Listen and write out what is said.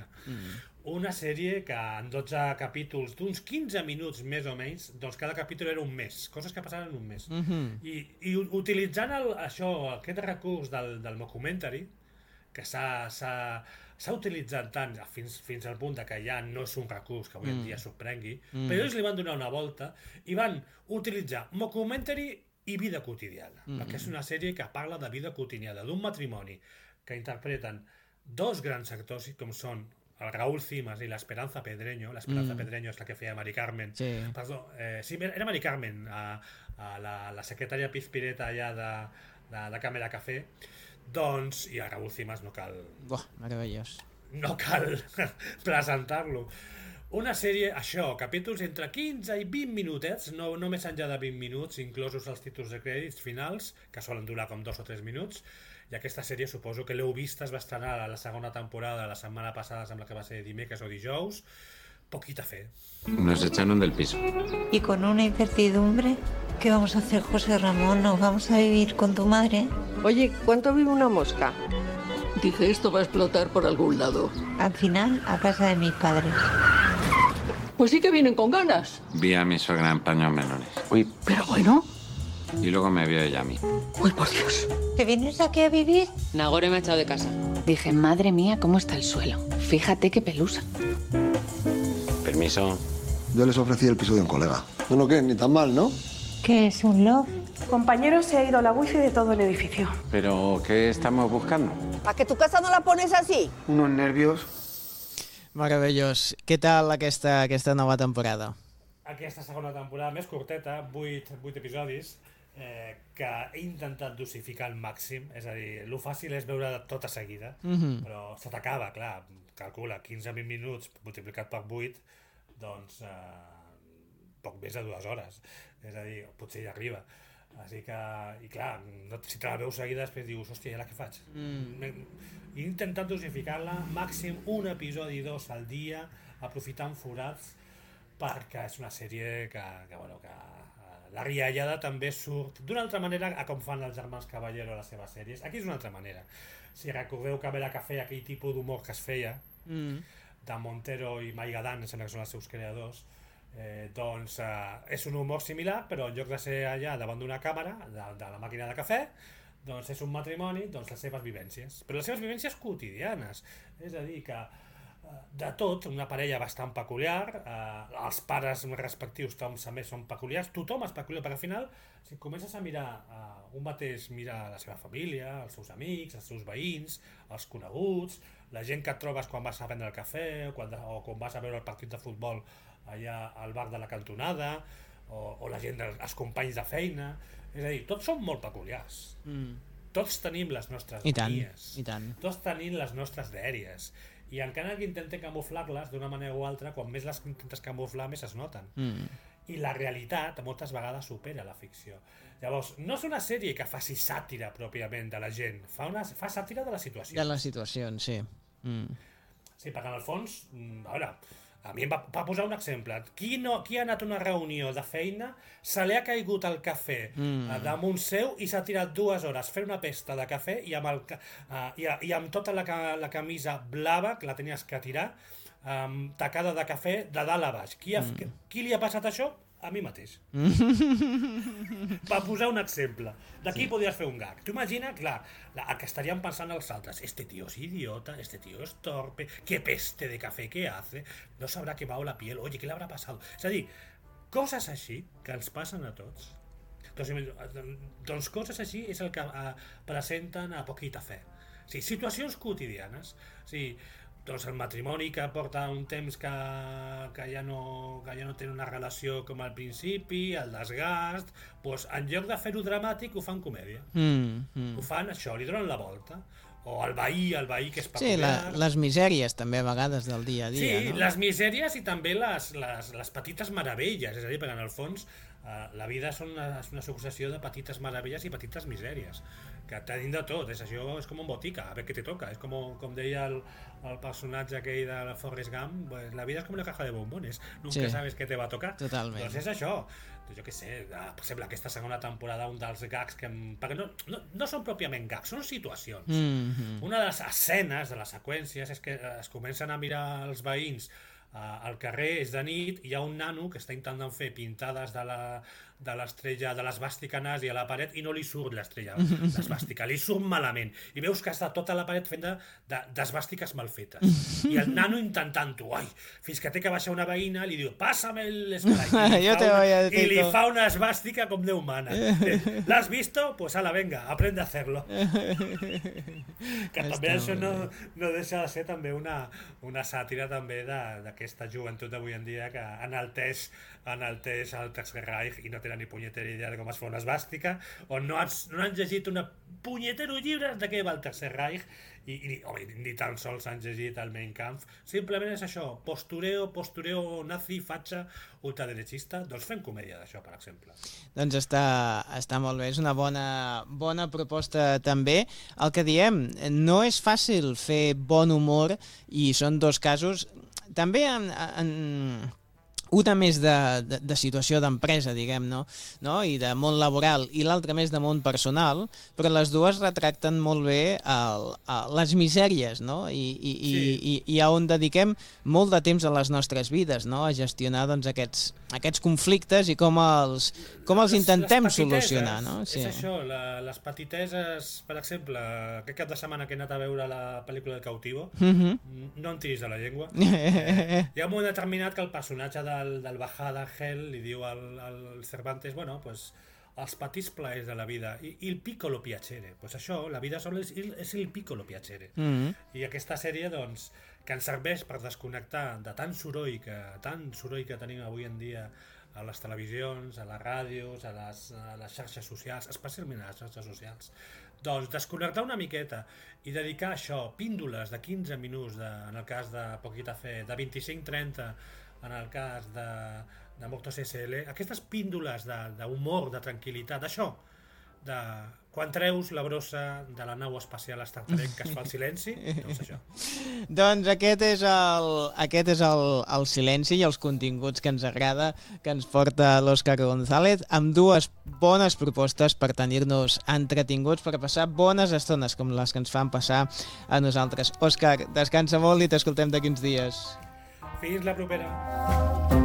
Euphoria. Una sèrie que en 12 capítols d'uns 15 minuts més o menys, doncs cada capítol era un mes, coses que passaven en un mes. I utilitzant aquest recurs del mockumentary, que s'ha utilitzat tant fins al punt que ja no és un recurs que avui en dia sorprengui, però ells li van donar una volta i van utilitzar mockumentary i vida quotidiana, perquè és una sèrie que parla de vida quotidiana, d'un matrimoni que interpreten dos grans actors com són el Raúl Cimas i l'Esperanza Pedreño. L'Esperanza Pedreño és la que feia Mari Carmen. Perdó, sí, era Mari Carmen, la secretària Pizpireta allà de Càmera Café. Doncs, i a Raúl Cimas no cal... meravellós. No cal presentar-lo. Una sèrie, capítols entre 15 i 20 minutets, no més enllà de 20 minuts, inclosos els títols de crèdits finals, que solen durar com 2 o 3 minuts, i aquesta sèrie suposo que l'heu vista, es va estrenar a la segona temporada la setmana passada, sembla que va ser dimecres o dijous, poquita fe. Nos echaron del piso. Y con una incertidumbre, ¿qué vamos a hacer, José Ramón? ¿Nos vamos a vivir con tu madre? Oye, ¿cuánto vive una mosca? Dije, esto va a explotar por algún lado. Al final, a casa de mis padres. Pues sí que vienen con ganas. Vi a mi suegra en paños menores. Uy, pero bueno. Y luego me vio ella a mí. Uy, por Dios. ¿Te vienes aquí a vivir? Nagore me ha echado de casa. Dije, madre mía, ¿cómo está el suelo? Fíjate qué pelusa. Permiso. Yo les ofrecí el piso de un colega. Bueno, ¿qué? Ni tan mal, ¿no? ¿Qué es un love? Compañero, se ha ido la wifi de todo el edificio. ¿Pero qué estamos buscando? ¿Para que tu casa no la pones así? Unos nervios. Meravellós. Què tal aquesta nova temporada? Aquesta segona temporada més curteta, 8 episodis, que he intentat dosificar al màxim, és a dir, el fàcil és veure tot a seguida, però se t'acaba, clar, calcula, 15-20 minuts multiplicat per 8, doncs poc més de 2 hores, és a dir, potser ja arriba. Així que, i clar, si te la veus seguida després dius, hòstia, i ara què faig? He intentat dosificar-la màxim un episodi 2 al dia, aprofitant forats, perquè és una sèrie que la riallada també surt d'una altra manera a com fan els germans Caballero a les seves sèries. Aquí és una altra manera. Si recordeu Càmera Café, aquell tipus d'humor que es feia, de Montero i Maigadan, sembla que són els seus creadors, doncs és un humor similar, però en lloc de ser allà davant d'una càmera, de la màquina de cafè, doncs és un matrimoni, doncs les seves vivències. Però les seves vivències quotidianes. És a dir, que de tot, una parella bastant peculiar, els pares respectius també són peculiars, tothom és peculiar, perquè al final, si comences a mirar, un mateix mira la seva família, els seus amics, els seus veïns, els coneguts, la gent que et trobes quan vas a prendre el cafè o quan vas a veure el partit de futbol allà al bar de la cantonada, o la gent, els companys de feina, és a dir, tots són molt peculiars. Tots tenim les nostres manies, tots tenim les nostres dèries, i encara que intentem camuflar-les d'una manera o altra, quan més les intentes camuflar, més es noten. I la realitat moltes vegades supera la ficció. Llavors, no és una sèrie que faci sàtira pròpiament de la gent, fa sàtira de la situació. De les situacions, sí. Sí, perquè en el fons, a veure, a mi em va posar un exemple. Qui ha anat a una reunió de feina, se li ha caigut el cafè damunt seu i s'ha tirat 2 hores fer una pesta de cafè i amb tota la camisa blava, que la tenies que tirar, tacada de cafè de dalt a baix. Qui li ha passat això? A mi mateix. Va posar un exemple. D'aquí podries fer un gag. Tu imagina, clar, el que estarían pensando els altres. Este tío es idiota, este tío es torpe, qué peste de café que hace, no sabrà quemado la piel, oye, què l'haurà passat? És a dir, coses així que ens passen a tots. Doncs coses així és el que presenten a Poquita Fe. Sí, situacions quotidianes. Sí, doncs el matrimoni que porta un temps que ja no té una relació com al principi, el desgast, doncs en lloc de fer-ho dramàtic ho fan comèdia. Ho fan això, li donen la volta. O el veí que és peculiar. Sí, les misèries també a vegades del dia a dia. Sí, les misèries i també les petites meravelles, és a dir, perquè en el fons la vida és una successió de petites meravelles i petites misèries tenim de tot, això és com un botica, a veure què te toca, és com deia el personatge aquell de Forrest Gump, pues, la vida és com una caja de bombones, nunca sabes què te va a tocar. Totalment. Doncs és això. Jo què sé, per exemple, aquesta segona temporada, un dels gags perquè no són pròpiament gags, són situacions. Una de les escenes, de les seqüències, és que es comencen a mirar els veïns al carrer, és de nit, hi ha un nano que està intentant fer pintades de l'estrella, de l'esbàstica nazi a la paret i no li surt l'estrella, l'esbàstica, li surt malament. I veus que està tota la paret fent d'esbàstiques mal fetes. I el nano intentant-ho, fins que té que baixar una veïna, li diu, pásame l'espray. I li fa una esbàstica com Déu mana. ¿L'has visto? Pues ala, venga, aprende a hacerlo. Que també això no deixa de ser també una sàtira també d'aquesta joventut d'avui en dia que enalteix el Tercer Reich i no tenen ni punyetera idea de com es fa una esbàstica, o no han llegit una punyetero llibre de què va el Tercer Reich i ni tan sols han llegit el Mein Kampf. Simplement és això, postureo nazi, fatxa, ultraderechista. Doncs fem comèdia d'això, per exemple. Doncs està molt bé, és una bona proposta també. El que diem, no és fàcil fer bon humor i són dos casos també una més de situació d'empresa, diguem, no? I de món laboral, i l'altra més de món personal, però les dues retracten molt bé les misèries, no? I on dediquem molt de temps a les nostres vides, no? A gestionar doncs, aquests conflictes i com els intentem solucionar, no? Sí. És això, les petiteses, per exemple, aquest cap de setmana que he anat a veure la pel·lícula de Cautivo, no em tiris de la llengua. Hi ha un moment determinat que el personatge del Bajada Hell li diu al Cervantes, bueno, pues els petits plaers de la vida i el piccolo piacere, pues això, la vida sola és el piccolo piacere. I aquesta sèrie, doncs, que ens serveix per desconnectar de tant soroll que tenim avui en dia a les televisions, a les ràdios, a les xarxes socials, especialment a les xarxes socials, doncs desconnectar una miqueta i dedicar això, píndoles de 15 minuts, en el cas de Poquita Fe, de 25-30 en el cas de Moctos SL, aquestes píndoles d'humor, de tranquil·litat, d'això, de quan treus la brossa de la nau espacial Star Trek que es fa el silenci, doncs això. Doncs aquest és el silenci i els continguts que ens agrada, que ens porta l'Òscar González, amb dues bones propostes per tenir-nos entretinguts, per passar bones estones com les que ens fan passar a nosaltres. Òscar, descansa molt i t'escoltem d'aquí uns dies. Fins la propera.